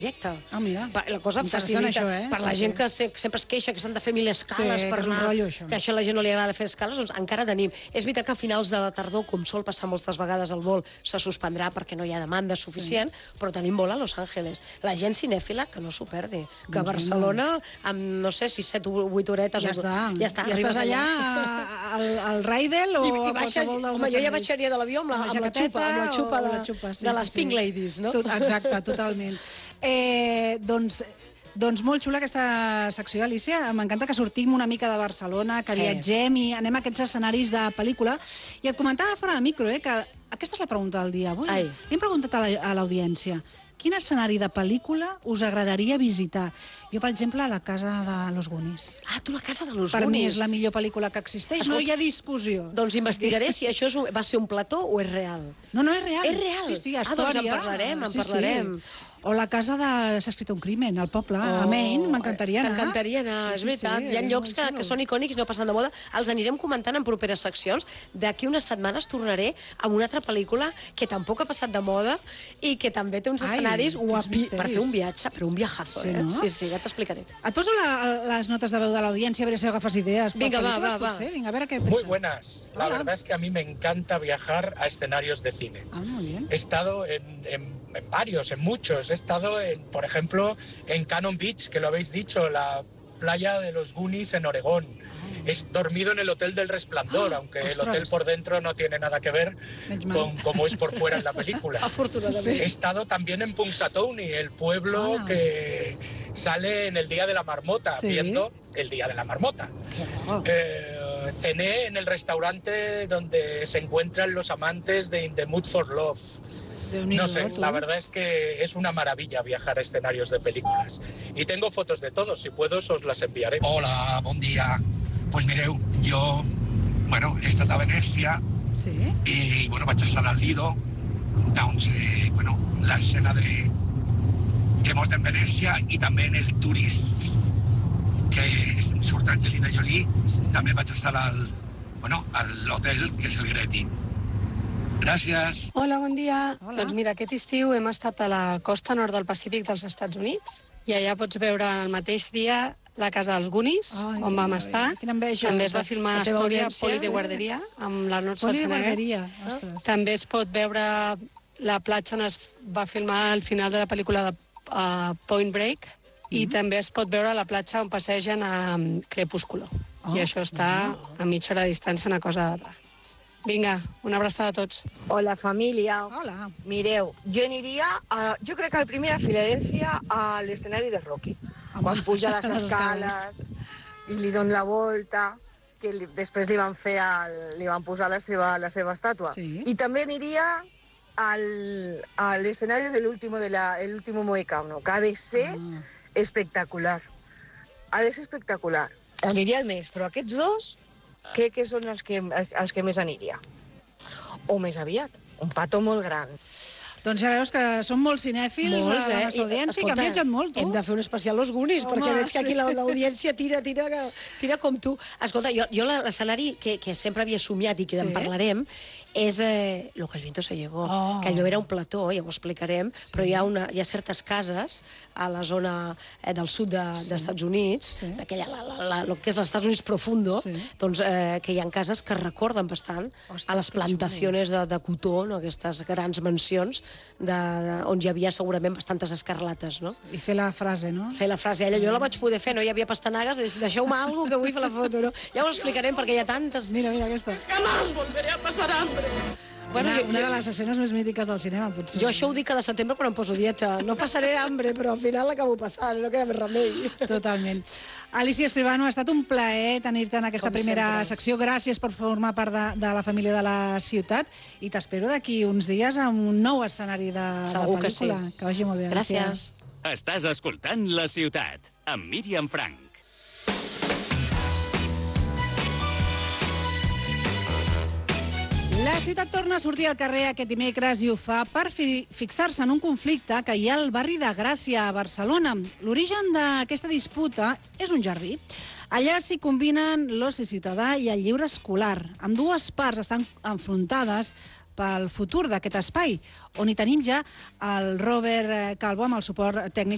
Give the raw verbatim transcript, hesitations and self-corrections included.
projecte. Ah, mira. La cosa Interessant, facilita. això, eh? Per la Sí, gent sí. que se- sempre es queixa que s'han de fer mil escales Sí, per que és un anar... rotllo, això. Que això a la gent no li agrada fer escales, doncs encara tenim. És veritat que a finals de la tardor, com sol passar moltes vegades al vol, se suspendrà perquè no hi ha demanda suficient, però tenim vol a Los Angeles. La gent cinèfila, que no s'ho perdi. Que a Doncs Barcelona, amb, no sé, si set o vuit horetes... Ja o- està. Ja està, Ja arribes estàs allà al, al Raidel o I, a i baixa, qualsevol dels home, jo ja escenaris. baixaria de l'avió amb, la, amb, la jaqueteta xupa, amb la xupa o de, la xupa, sí, de sí, les sí. Pink Ladies, no? Tot, exacte, totalment. Eh, doncs... Doncs molt xula aquesta secció, Alicia. M'encanta que sortim una mica de Barcelona, que Sí. viatgem i anem a aquests escenaris de pel·lícula. I et comentava fora de micro, eh, que aquesta és la pregunta del dia. Avui Ai. li hem preguntat a la- a l'audiència quin escenari de pel·lícula us agradaria visitar. Jo, per exemple, la casa de Los Goonies. Ah, tu la casa de los Per mi Goonies. és la millor pel·lícula que existeix, no Escolta, hi ha discussió. Doncs investigaré si això és un, va ser un plató o és real. No, no, és real. És real? Sí, sí, Ah, història. doncs en parlarem, en sí, parlarem. Sí. O la casa de... S'ha escrit un crimen, al poble, Oh, a Maine, m'encantaria anar. T'encantaria anar, Sí, és sí, veritat. sí, Hi ha és llocs molt que, xulo. que són icònics, no passen de moda. Els anirem comentant en properes seccions. D'aquí unes setmanes tornaré amb una altra pel·lícula que tampoc ha passat de moda i que també té uns Ai, escenaris quins guapi misteris. per fer un viatge, però un viajazo, Sí, eh? no? Sí, sí, ja t'explicaré. Et poso la, les notes de veu de l'audiència, a veure si agafes idees. per Vinga, va, pel·lícules, va, va. potser. Vinga, a veure què Muy penses. buenas. La Hola. verdad es que a mí me encanta viajar a escenarios de cine. Ah, muy bien. He estado en, en- en varios, en muchos. He estado, en, por ejemplo, en Cannon Beach, que lo habéis dicho, la playa de los Goonies en Oregón. He dormido en el Hotel del Resplandor, aunque el ostras. hotel por dentro no tiene nada que ver Menys mal. con cómo es por fuera en la película. Afortunadament. He estado también en Punxsutawney, el pueblo Ah. que sale en el Día de la Marmota, Sí. viendo el Día de la Marmota. Qué guapo. Eh, cené en el restaurante donde se encuentran los amantes de In the Mood for Love. Déu-n'hi-do, No sé, tu. la verdad es que es una maravilla viajar a escenarios de películas. Y tengo fotos de todos, si puedo os las enviaré. Hola, bon dia. Pues mireu, jo, bueno, he estat a Venècia Sí? i, bueno, vaig estar al Lido, doncs, eh, bueno, l'escena de, de mort en Venècia i també en el Tourist, que surt Angelina Jolie, Sí. també vaig estar al, bueno, a l'hotel, que és el Greti. Gràcies. Hola, bon dia. Hola. Doncs mira, aquest estiu hem estat a la costa nord del Pacífic dels Estats Units i allà pots veure el mateix dia la casa dels Goonies, Ai, on vam ai, estar. quina enveja. També es va filmar La teva Astoria, audiència. Poli de Guarderia, amb l'Arnold Poli de Schwarzenegger. guarderia, ostres. També es pot veure la platja on es va filmar el final de la pel·lícula de uh, Point Break i també es pot veure la platja on passegen a um, Crepúsculo. Oh, I això està a mitja hora de distància, una cosa de... Vinga, una abraçada a tots. Hola, família. Hola. Mireu, jo aniria, a, jo crec que al primer a Filadèlfia a l'escenari de Rocky. Home, Quan puja les les escales i li don la volta, que li, després li van fer el, li van posar la seva, la seva estàtua. Sí. I també aniria al, a l'escenari de l'último de la, el último Mohicano, que ha de ser Ah. espectacular. Ha de ser espectacular. Aniria al més, però aquests dos crec que són els que, els que més aniria. O més aviat, un petó molt gran. Doncs ja veus que són molt cinèfils Molts, a la eh? nostra audiència i que han viatjat molt, tu. Hem de fer un especial Los Goonies, Home, perquè veig que aquí sí. la- l'audiència tira, tira, tira com tu. Escolta, jo, jo la- l'escenari que, que sempre havia somiat i que Sí. en parlarem és eh, Lo que el viento se llevó, Oh. que allò era un plató, ja ho explicarem, Sí. però hi ha, una, hi ha certes cases a la zona eh, del sud de, Sí. dels Estats Units, Sí. d'aquella, la, la, la, el que és els Estats Units profundo, Sí. doncs eh, que hi ha cases que recorden bastant Ostres, a les que xulo. plantacions de, de cotó, no? Aquestes grans mansions de, de, on hi havia segurament bastantes escarlates, no? I fer la frase, no? Fer la frase, ella, jo la vaig poder fer, no hi havia pastanagues, deix- deixeu-me alguna que vull fer la foto, no? Ja ho explicarem perquè hi ha tantes... Mira, mira aquesta. Bueno, una, jo- una jo- de les escenes més mítiques del cinema, potser. Jo això ho dic cada setembre quan em poso dieta. No passaré hambre, però al final l'acabo passant, no queda més remei. Totalment. Alicia Escribano, ha estat un plaer tenir-te en aquesta Com primera sempre. secció. Gràcies per formar part de, de la família de la ciutat i t'espero d'aquí uns dies amb un nou escenari de, Segur de que sí. pel·lícula. Que vagi molt bé. Gràcies. Estàs escoltant La Ciutat, amb Míriam Frank. La ciutat torna a sortir al carrer aquest dimecres i ho fa per fi fixar-se en un conflicte que hi ha al barri de Gràcia, a Barcelona. L'origen d'aquesta disputa és un jardí. Allà s'hi combinen l'oci ciutadà i el lliure escolar. Ambdues parts estan enfrontades pel futur d'aquest espai, on hi tenim ja el Robert Calvo amb el suport tècnic